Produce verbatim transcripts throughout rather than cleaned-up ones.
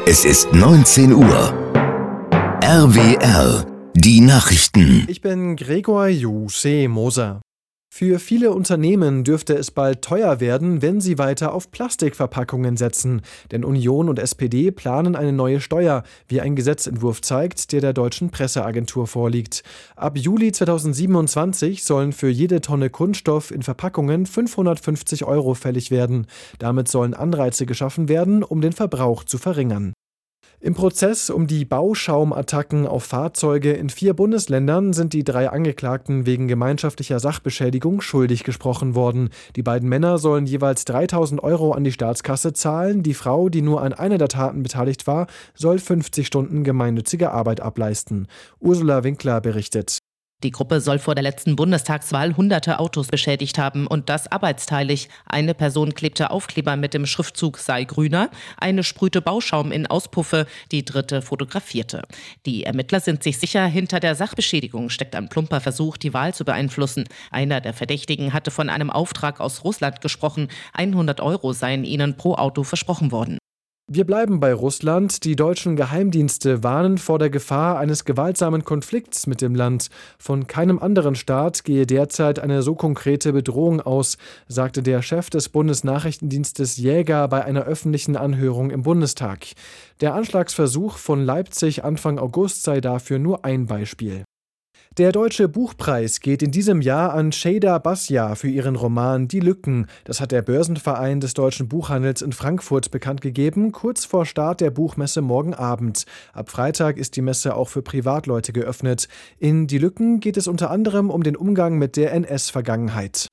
Es ist neunzehn Uhr. R W R, die Nachrichten. Ich bin Gregor Juse Moser. Für viele Unternehmen dürfte es bald teuer werden, wenn sie weiter auf Plastikverpackungen setzen. Denn Union und S P D planen eine neue Steuer, wie ein Gesetzentwurf zeigt, der der Deutschen Presseagentur vorliegt. Ab Juli zweitausendsiebenundzwanzig sollen für jede Tonne Kunststoff in Verpackungen fünfhundertfünfzig Euro fällig werden. Damit sollen Anreize geschaffen werden, um den Verbrauch zu verringern. Im Prozess um die Bauschaumattacken auf Fahrzeuge in vier Bundesländern sind die drei Angeklagten wegen gemeinschaftlicher Sachbeschädigung schuldig gesprochen worden. Die beiden Männer sollen jeweils dreitausend Euro an die Staatskasse zahlen. Die Frau, die nur an einer der Taten beteiligt war, soll fünfzig Stunden gemeinnützige Arbeit ableisten. Ursula Winkler berichtet. Die Gruppe soll vor der letzten Bundestagswahl hunderte Autos beschädigt haben und das arbeitsteilig. Eine Person klebte Aufkleber mit dem Schriftzug sei grüner, eine sprühte Bauschaum in Auspuffe, die dritte fotografierte. Die Ermittler sind sich sicher, hinter der Sachbeschädigung steckt ein plumper Versuch, die Wahl zu beeinflussen. Einer der Verdächtigen hatte von einem Auftrag aus Russland gesprochen. hundert Euro seien ihnen pro Auto versprochen worden. Wir bleiben bei Russland. Die deutschen Geheimdienste warnen vor der Gefahr eines gewaltsamen Konflikts mit dem Land. Von keinem anderen Staat gehe derzeit eine so konkrete Bedrohung aus, sagte der Chef des Bundesnachrichtendienstes Jäger bei einer öffentlichen Anhörung im Bundestag. Der Anschlagsversuch von Leipzig Anfang August sei dafür nur ein Beispiel. Der Deutsche Buchpreis geht in diesem Jahr an Şeyda Basya für ihren Roman Die Lücken. Das hat der Börsenverein des deutschen Buchhandels in Frankfurt bekannt gegeben, kurz vor Start der Buchmesse morgen Abend. Ab Freitag ist die Messe auch für Privatleute geöffnet. In Die Lücken geht es unter anderem um den Umgang mit der N S-Vergangenheit.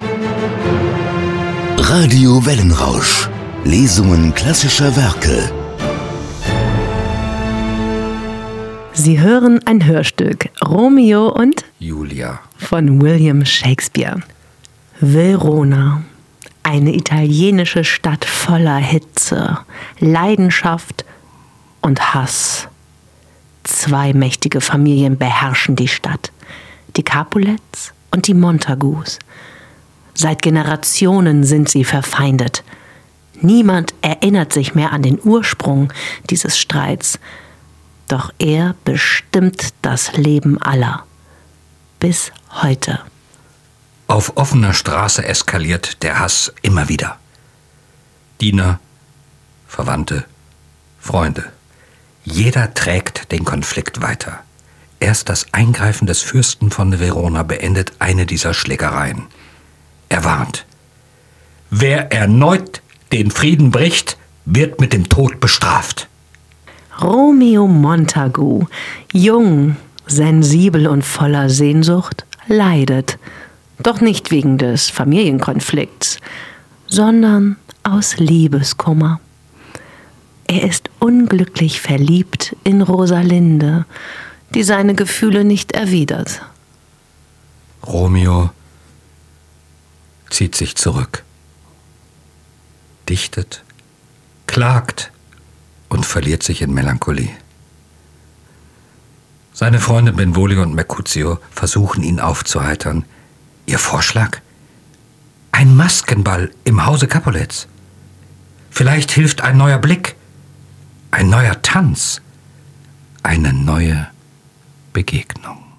Radio Wellenrausch. Lesungen klassischer Werke. Sie hören ein Hörstück Romeo und Julia von William Shakespeare. Verona, eine italienische Stadt voller Hitze, Leidenschaft und Hass. Zwei mächtige Familien beherrschen die Stadt, die Capulets und die Montagus. Seit Generationen sind sie verfeindet. Niemand erinnert sich mehr an den Ursprung dieses Streits. Doch er bestimmt das Leben aller. Bis heute. Auf offener Straße eskaliert der Hass immer wieder. Diener, Verwandte, Freunde. Jeder trägt den Konflikt weiter. Erst das Eingreifen des Fürsten von Verona beendet eine dieser Schlägereien. Er warnt: Wer erneut den Frieden bricht, wird mit dem Tod bestraft. Romeo Montagu, jung, sensibel und voller Sehnsucht, leidet. Doch nicht wegen des Familienkonflikts, sondern aus Liebeskummer. Er ist unglücklich verliebt in Rosalinde, die seine Gefühle nicht erwidert. Romeo zieht sich zurück, dichtet, klagt und verliert sich in Melancholie. Seine Freunde Benvolio und Mercutio versuchen ihn aufzuheitern. Ihr Vorschlag? Ein Maskenball im Hause Capulets. Vielleicht hilft ein neuer Blick, ein neuer Tanz, eine neue Begegnung.